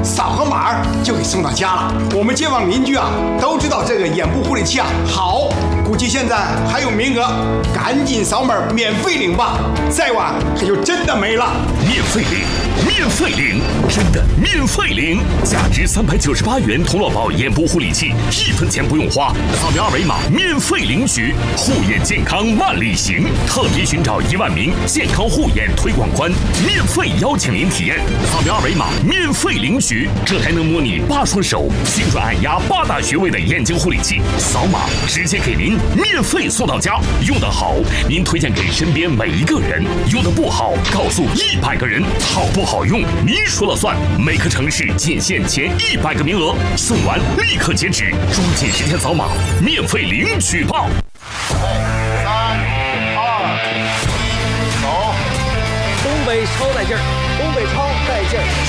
扫个码就给送到家了。我们街坊邻居啊都知道这个眼部护理器啊好，估计现在还有名额，赶紧扫码免费领吧，再晚可就真的没了。 免费领，免费领，真的免费领！价值398元童乐宝眼部护理器，1分钱不用花，扫描二维码免费领取。护眼健康万里行，特别寻找1万名健康护眼推广官，免费邀请您体验。扫描二维码免费领取，这还能模拟8双手精准按压8大穴位的眼睛护理器，扫码直接给您免费送到家。用得好，您推荐给身边每一个人；用得不好，告诉100个人。好不好用，您说了算。每个城市仅限前100个名额，送完立刻截止，抓紧时间扫码，免费领取吧。 3、2、1，走！ 东北超带劲儿，东北超带劲儿。